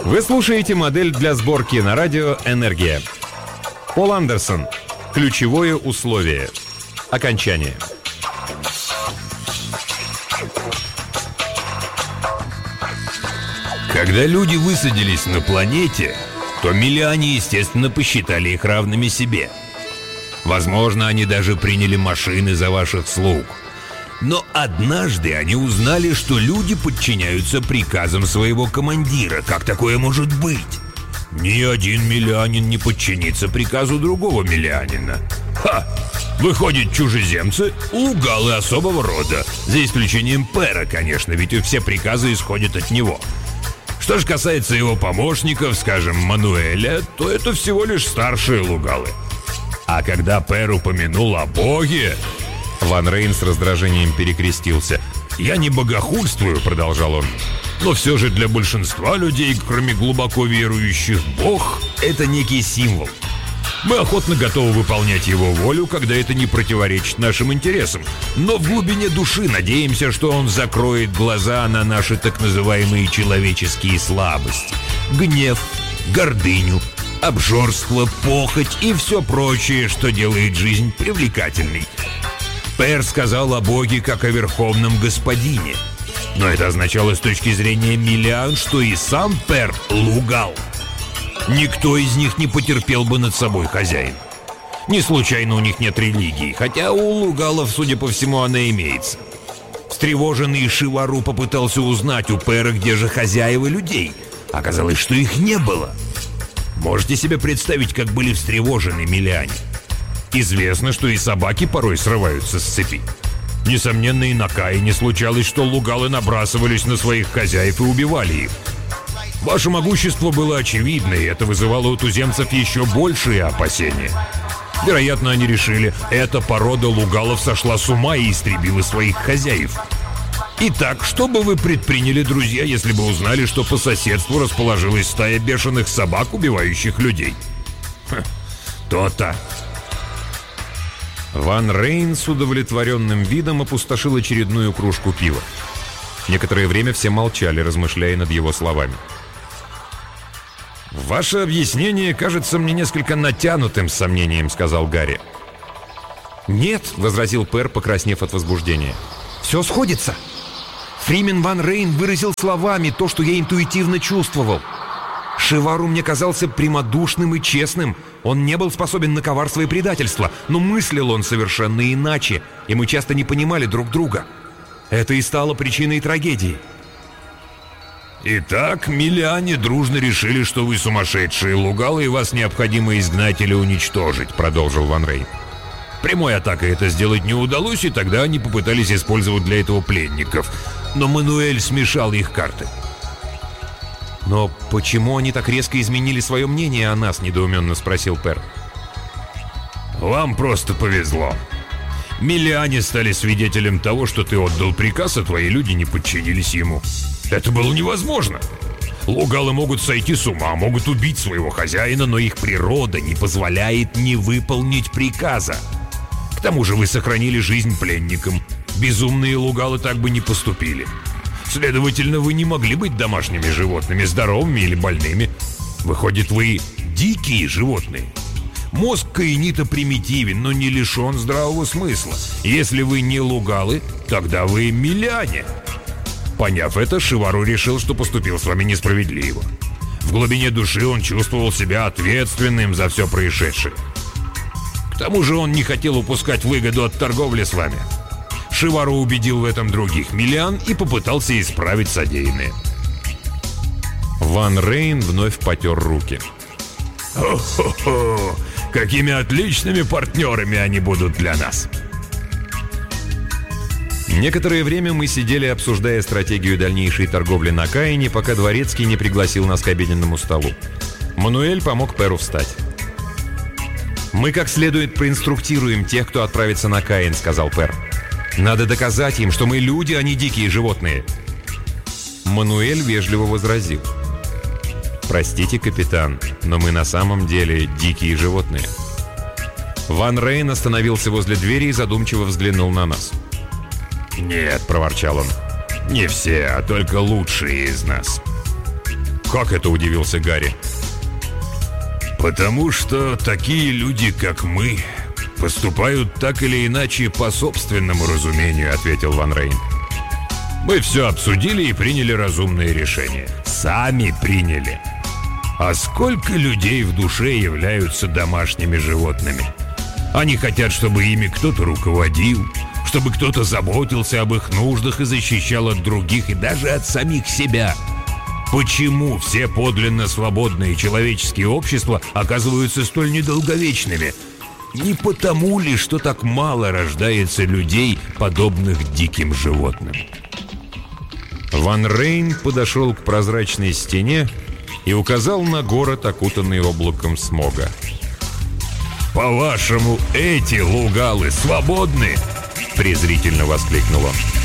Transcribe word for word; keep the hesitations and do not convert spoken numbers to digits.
Вы слушаете модель для сборки на радио «Энергия». Пол Андерсон. Ключевое условие. Окончание. Когда люди высадились на планете, то миллионы, естественно, посчитали их равными себе. Возможно, они даже приняли машины за ваших слуг. Но однажды они узнали, что люди подчиняются приказам своего командира. Как такое может быть? Ни один миллионин не подчинится приказу другого миллионина. Ха! Выходят чужеземцы, лугалы особого рода. За исключением Пэра, конечно, ведь все приказы исходят от него. Что же касается его помощников, скажем, Мануэля, то это всего лишь старшие лугалы. А когда Пэр упомянул о Боге... Ван Рейн с раздражением перекрестился. «Я не богохульствую», — продолжал он. «Но все же для большинства людей, кроме глубоко верующих, Бог — это некий символ. Мы охотно готовы выполнять его волю, когда это не противоречит нашим интересам. Но в глубине души надеемся, что он закроет глаза на наши так называемые человеческие слабости. Гнев, гордыню, обжорство, похоть и все прочее, что делает жизнь привлекательной. Пэр сказал о Боге как о верховном господине. Но это означало с точки зрения миллиан, что и сам Пэр лугал. Никто из них не потерпел бы над собой хозяин. Не случайно у них нет религии, хотя у лугалов, судя по всему, она имеется. Встревоженный Шивару попытался узнать у Пэра, где же хозяева людей. Оказалось, что их не было. Можете себе представить, как были встревожены миллиане? Известно, что и собаки порой срываются с цепи. Несомненно, и на Каине случалось, что лугалы набрасывались на своих хозяев и убивали их. Ваше могущество было очевидно, и это вызывало у туземцев еще большие опасения. Вероятно, они решили, эта порода лугалов сошла с ума и истребила своих хозяев. Итак, что бы вы предприняли, друзья, если бы узнали, что по соседству расположилась стая бешеных собак, убивающих людей? Ха, то-то. Ван Рейн с удовлетворенным видом опустошил очередную кружку пива. Некоторое время все молчали, размышляя над его словами. «Ваше объяснение кажется мне несколько натянутым», — с сомнением сказал Гарри. «Нет», — возразил Пэр, покраснев от возбуждения. «Все сходится. Фримен Ван Рейн выразил словами то, что я интуитивно чувствовал. Шивару мне казался прямодушным и честным. Он не был способен на коварство и предательство, но мыслил он совершенно иначе, и мы часто не понимали друг друга. Это и стало причиной трагедии». «Итак, миллиане дружно решили, что вы сумасшедшие лугалы, и вас необходимо изгнать или уничтожить», — продолжил Ван Рейн. «Прямой атакой это сделать не удалось, и тогда они попытались использовать для этого пленников. Но Мануэль смешал их карты». «Но почему они так резко изменили свое мнение о нас?» — недоуменно спросил Пэр. «Вам просто повезло. Миллиане стали свидетелем того, что ты отдал приказ, а твои люди не подчинились ему. Это было невозможно. Лугалы могут сойти с ума, могут убить своего хозяина, но их природа не позволяет не выполнить приказа. К тому же вы сохранили жизнь пленникам. Безумные лугалы так бы не поступили. Следовательно, вы не могли быть домашними животными, здоровыми или больными. Выходит, вы дикие животные. Мозг каинита примитивен, но не лишен здравого смысла. Если вы не лугалы, тогда вы миллиане». Поняв это, Шивару решил, что поступил с вами несправедливо. В глубине души он чувствовал себя ответственным за все происшедшее. К тому же он не хотел упускать выгоду от торговли с вами. Шивару убедил в этом других миллиан и попытался исправить содеянное. Ван Рейн вновь потер руки. «Хо-хо-хо! Какими отличными партнерами они будут для нас!» Некоторое время мы сидели, обсуждая стратегию дальнейшей торговли на Каине, пока Дворецкий не пригласил нас к обеденному столу. Мануэль помог Пэру встать. «Мы как следует проинструктируем тех, кто отправится на Каин», — сказал Пэр. «Надо доказать им, что мы люди, а не дикие животные». Мануэль вежливо возразил. «Простите, капитан, но мы на самом деле дикие животные». Ван Рейн остановился возле двери и задумчиво взглянул на нас. «Нет», — проворчал он, — «не все, а только лучшие из нас». «Как это?» – удивился Гарри. «Потому что такие люди, как мы, поступают так или иначе по собственному разумению», — ответил Ван Рейн. «Мы все обсудили и приняли разумные решения. Сами приняли. А сколько людей в душе являются домашними животными? Они хотят, чтобы ими кто-то руководил, чтобы кто-то заботился об их нуждах и защищал от других, и даже от самих себя. Почему все подлинно свободные человеческие общества оказываются столь недолговечными? Не потому ли, что так мало рождается людей, подобных диким животным?» Ван Рейн подошел к прозрачной стене и указал на город, окутанный облаком смога. «По-вашему, эти лугалы свободны?» — презрительно воскликнул он.